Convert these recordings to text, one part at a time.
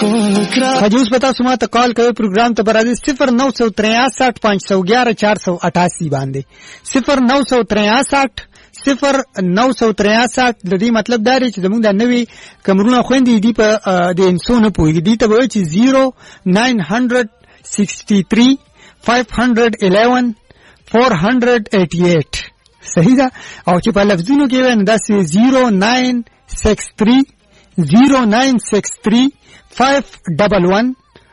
खजूस पता सुमा तो कॉल करे प्रोग्राम तो बरादी 0963 511 488 बांधे 0963 0963 د دې مطلب دا دی چې زموږ د نوې کمرونه خويندې دي په د انسونو پوي دي ته وایي چې 0963 511 488 صحیح ده او چې په لفظونو کې وایي دا 0963 511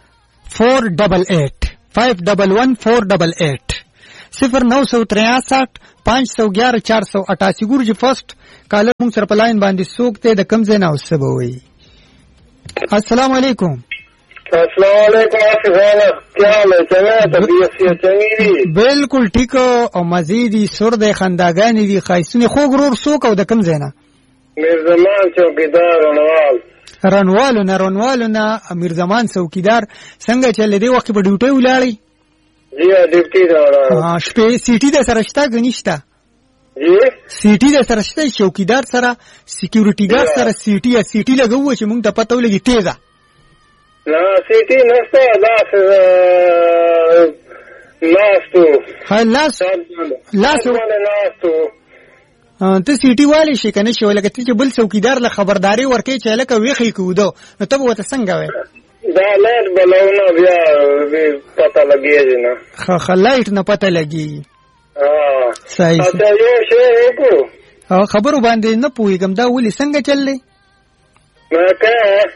488 511 488 0963 511 488 ګور چې فرست کالر مونږ سره په لاین باندې سوکته د کم ځای نه اوسبوي. السلام علیکم. السلام علیکم افغان کیا حال ہے چلا طبیعت سے چنگی بالکل ٹھیک او مزیدی سر د خنداګانی دي خایسونه خو غرور سوک او د کم ځای نه میر زمان چوکیدار رنوالو نه امیر زمان چوکیدار څنګه چل دی وخت په ډیوټي ولاړی جی ډیوټي دا شپې سیټي د سرشتہ غنښتا جی سیټي د سرشتہ چوکیدار سره سکیورټي ګارد سره سیټي لګوو چې موږ ته پته ولګي تیزه نه سیټي نشته دا لاسو هاي لاسو ته سیټي والی شي کنه شي ولکه چې بل چوکیدار له خبرداري ورکې چې لکه ویخي کودو نو ته وته څنګه وې دا لایټ بلونه بیا پته لګیږي نه خلایټ نه پته لګي صحیح اته یو شی وکړو خبرو باندې نه پويګم دا ولي څنګه چللې مکه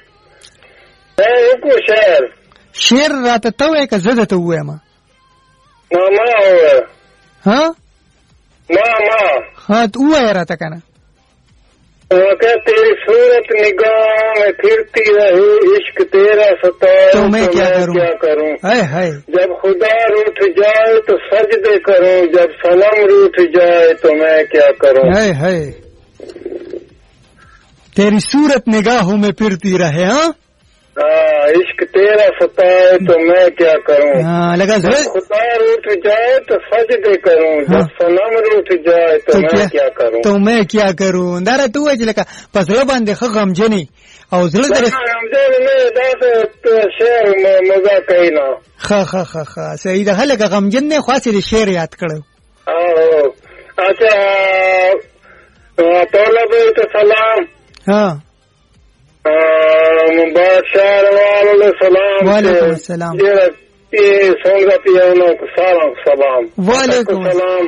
وکړو شعر راته ته وې که زه ته وایم ما ها ها تو وې راته کنه کہ تیری صورت نگاہ میں پھرتی رہے عشق تیرا ستائے تو میں کیا کروں جب خدا روٹھ جائے تو سجدے کروں جب صنم روٹھ جائے تو میں کیا کروں تیری صورت نگاہوں میں پھرتی رہے ہاں عشق تیرا ستائے تو میں کیا کروں لگا خدا روٹھ جائے تو سجدے کروں جب صنم روٹھ جائے تو میں کیا کروں دارا تو وای چې لکه پسړه باندې خو غمجنې او زړه درې غمجن نه دا شعر مزه کوي نه خا صحیح ده هله غمجن نه خاصه د شعر یاد کړو اچھا طلب ته سلام ها بادشاہ علیہ السلام وعلیکم السلام سنگا پیانو سلام وعلیکم السلام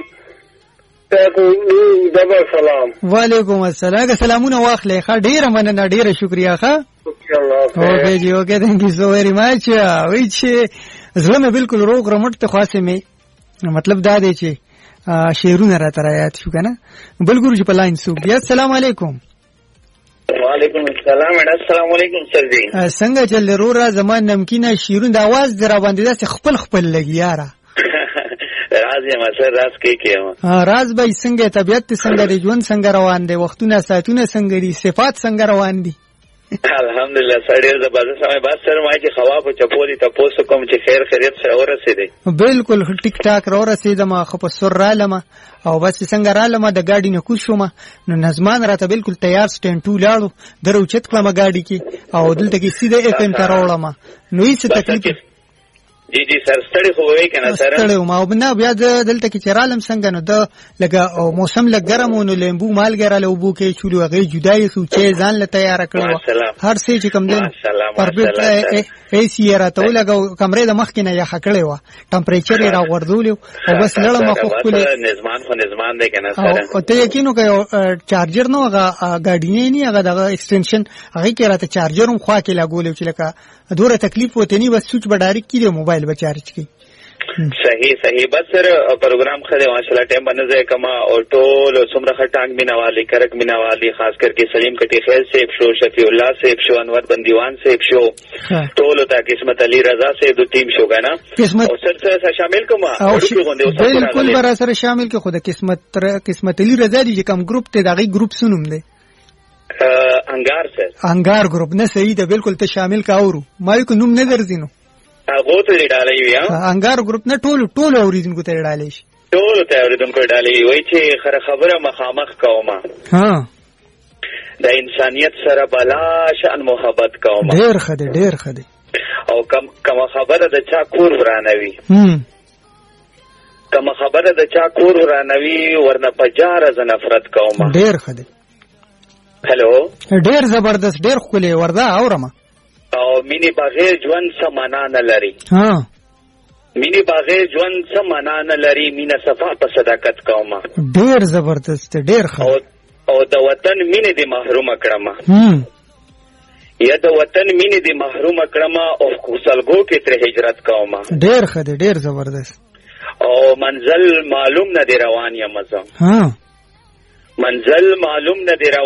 ډبل سلام وعلیکم السلام سلامونه واخلې ښه ډیره مننه ډیره شکریا ښه اوکے جی اوکے تھینک یو سو ویری مچ وای چې زړه مې بالکل روغ رمټ ته خاصه مې مطلب دا دی چې شعرونه را ترایات شو کنه بل ګورو چې په لاین سو بیا السلام علیکم وعلیکم السلام السلام علیکم سر جی څنګه چل رورا زمان نمکینه شیرون د आवाज درا باندې داسې خپل لګی یاره راز یې مسر راز کې کېم راز به څنګه طبيعت څنګه دی ژوند څنګه روان دی وختونه ساعتونه څنګه دي صفات څنګه روان دي الحمدلله سړی زبردست سمای بس سره ما چې خوا په چپولي تاسو کوم چې خیر خیریت سره ورسېدي بالکل ټیک ټاک را ورسېدم خو په سر رالم او بس څنګه رالم د گاډي نه کوشم نو نظمان راته بالکل تیار سټینډ ټو لاړو درو چت کلمه گاډي کې او دلته کې سیده اف ام تراولم نو هیڅ تکلیف جی سر ستړي خو وای کنه سر ستړي ما وبنه بیا دلته کې چرالم څنګه نو د لګه او موسم لګ ګرمونو لیمبو مالګره له وبو کې چولو غي جدای خو چې ځان له تیار کړو هر څه چې کم دین پر بیت ای سی راته ولګو کمرې د مخ کې نه یا خکړې و ټمپریچر را وردول او بس لړم خو خپل نظمان دی کنه سر او ته یقینو کوي چارجر نو غاډی نه هغه د ایکستنشن هغه کې راته چارجر هم خوا کې لګول چې لکه دوره تکلیف وته نی بس سوچ بډاری کړي موبایل بچارج کی صحیح بس سر پروگرام خدے ماشاءاللہ ٹائم بنځه کما او ټول څومره خټانګ مینوالي کرک مینوالي خاص کر کے سلیم کٹی خیل سے شو شفیع الله سے شو انور بندیوان سے شو ټول تا قسمت علی رضا سے دو ټیم شو غنا او سر سره شامل کما بالکل برا سره شامل کې خود قسمت علی رضا دی کوم گروپ ته دغه گروپ سنوم دی انګار گروپ نه صحیح ده بالکل ته شامل کا اورو ما یو نوم نه درځینو هغه ته ډالې ویا انګار گروپ نه ټول اوریدونکو ته ډالې شي ټول ته اوریدونکو ډالې وای چې خبره مخامخ کومه ها د انسانیت سره بلا شان محبت کوم. ډیر ښه دی، ډیر ښه دی. او کوم خبره د چا کور ورانوي، کوم خبره د چا کور ورانوي ورنه په جاره ز نفرت کوم. ډیر ښه دی. هلو، ډیر زبردست، ډیر ښکلی ورده اورم. او مینې بغیر ژوند څه معنا نه لري. مینې بغیر ژوند څه معنا نه لري. مینه صفا په صداقت کوم. ډیر زبردست، ډیر ښه. او د وطن مینې دې محرومه کړمه، یا د وطن مینې دې محرومه کړمه او سلګو کې تر هجرت کوم. ډیر ښه دی، ډیر زبردست. او منزل معلوم نه دی روان یم زه، منزل معلوم نه دی روان